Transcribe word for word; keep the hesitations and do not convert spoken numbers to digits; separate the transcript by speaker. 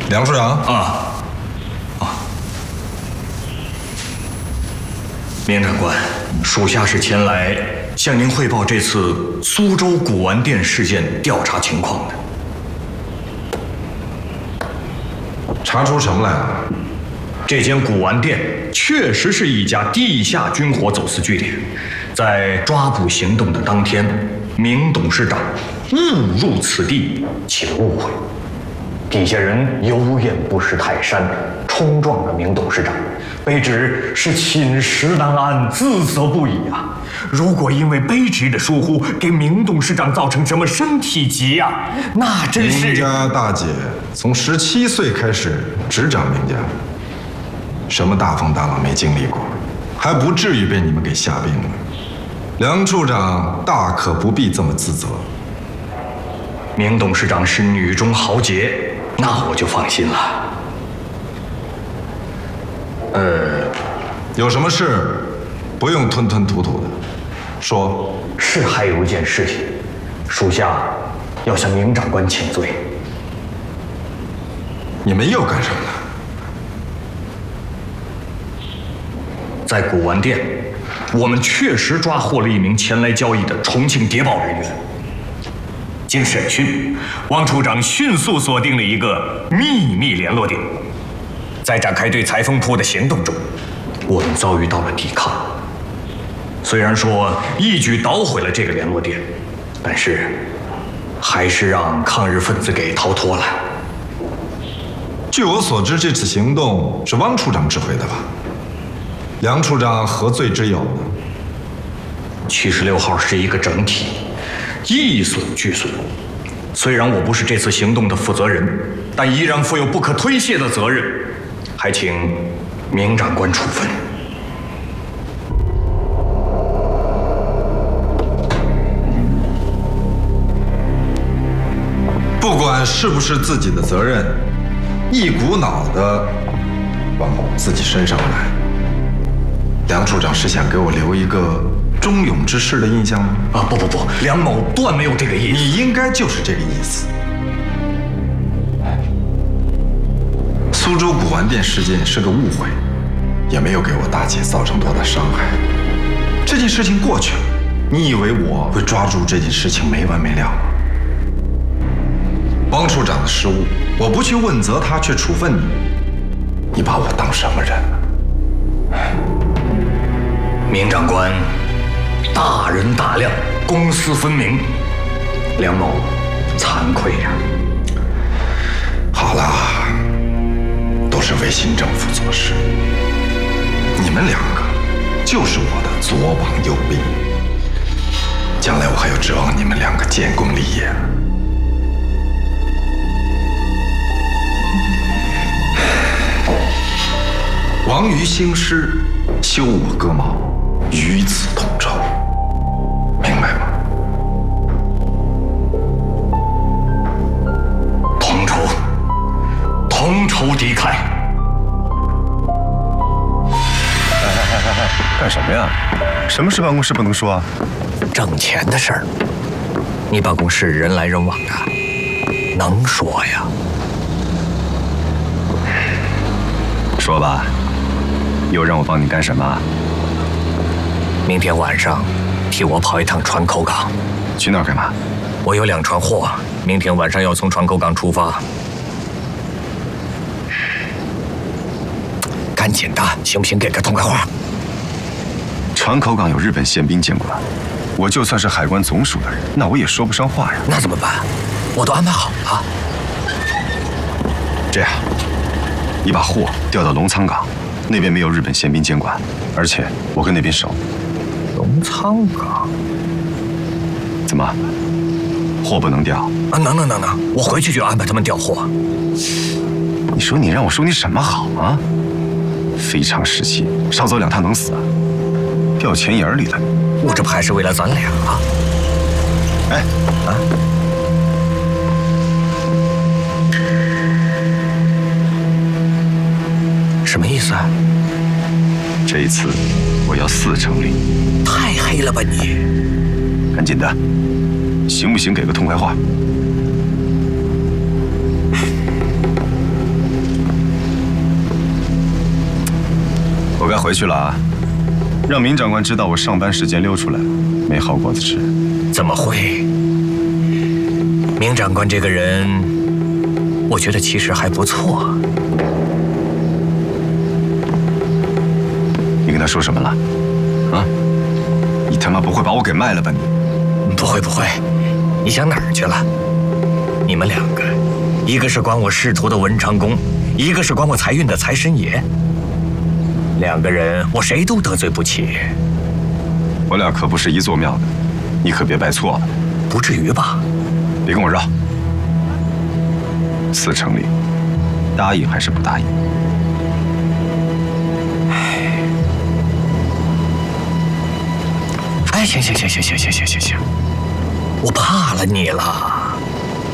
Speaker 1: 梁处长
Speaker 2: 啊啊！明长官，属下是前来向您汇报这次苏州古玩店事件调查情况的。
Speaker 1: 查出什么来了？
Speaker 2: 这间古玩店确实是一家地下军火走私据点，在抓捕行动的当天，明董事长误入此地，起了误会。底下人有眼不识泰山，冲撞了明董事长，卑职是寝食难安，自责不已啊！如果因为卑职的疏忽给明董事长造成什么身体疾呀、啊，那真是……
Speaker 1: 明家大姐从十七岁开始执掌明家，什么大风大浪没经历过，还不至于被你们给吓病了。梁处长大可不必这么自责。
Speaker 2: 明董事长是女中豪杰，那我就放心了。呃，
Speaker 1: 有什么事不用吞吞吐吐的，说。
Speaker 2: 是还有一件事情，属下要向明长官请罪。
Speaker 1: 你们又干什么了？
Speaker 2: 在古玩店，我们确实抓获了一名前来交易的重庆谍报人员。经审讯，汪处长迅速锁定了一个秘密联络点。在展开对裁缝铺的行动中，我们遭遇到了抵抗。虽然说一举捣毁了这个联络点，但是还是让抗日分子给逃脱了。
Speaker 1: 据我所知，这次行动是汪处长指挥的吧？梁处长何罪之有呢？
Speaker 2: 七十六号是一个整体，一损俱损。虽然我不是这次行动的负责人，但依然负有不可推卸的责任，还请明长官处分。
Speaker 1: 不管是不是自己的责任，一股脑的往自己身上来。梁处长是想给我留一个忠勇之士的印象吗？
Speaker 2: 啊，不不不，梁某断没有这个意思。
Speaker 1: 你应该就是这个意思。苏州古玩店事件是个误会，也没有给我大姐造成多大伤害。这件事情过去了，你以为我会抓住这件事情没完没了吗？汪处长的失误，我不去问责他，却处分你，你把我当什么人呢？
Speaker 2: 明长官，大人大量，公私分明，梁某惭愧呀、啊。
Speaker 1: 好了，都是为新政府做事，你们两个就是我的左膀右臂，将来我还有指望你们两个建功立业。王于兴师，休我戈矛，与子同仇，明白吗？
Speaker 2: 同仇，同仇敌忾。
Speaker 3: 哎哎哎哎哎，干什么呀？什么事办公室不能说啊？
Speaker 2: 挣钱的事儿，你办公室人来人往的，能说呀？
Speaker 3: 说吧。又让我帮你干什么？
Speaker 2: 明天晚上，替我跑一趟船口港。
Speaker 3: 去那儿干嘛？
Speaker 2: 我有两船货，明天晚上要从船口港出发。赶紧的，行不行？给个痛快话。
Speaker 3: 船口港有日本宪兵监管，我就算是海关总署的人，那我也说不上话呀。
Speaker 2: 那怎么办？我都安排好了。
Speaker 3: 这样，你把货调到龙仓港。那边没有日本宪兵监管，而且我跟那边熟。
Speaker 2: 龙仓港？
Speaker 3: 怎么？货不能调？
Speaker 2: 啊，能能能能，我回去就安排他们调货。
Speaker 3: 你说你让我说你什么好啊？非常时期，少走两趟能死啊？掉钱眼里的。
Speaker 2: 我这不还是为了咱俩啊？
Speaker 3: 哎啊！
Speaker 2: 什么意思啊？
Speaker 3: 这一次我要四成利。
Speaker 2: 太黑了吧你！
Speaker 3: 赶紧的，行不行？给个痛快话。 回去了啊！让明长官知道我上班时间溜出来，没好果子吃。
Speaker 2: 怎么会？明长官这个人，我觉得其实还不错。
Speaker 3: 你跟他说什么了？啊？你他妈不会把我给卖了吧你？
Speaker 2: 不会不会，你想哪儿去了？你们两个，一个是管我仕途的文昌公，一个是管我财运的财神爷。两个人，我谁都得罪不起。
Speaker 3: 我俩可不是一座庙的，你可别拜错了。
Speaker 2: 不至于吧？
Speaker 3: 别跟我绕。四成里，答应还是不答应？
Speaker 2: 哎，哎，行行行行行行行行行，我怕了你了。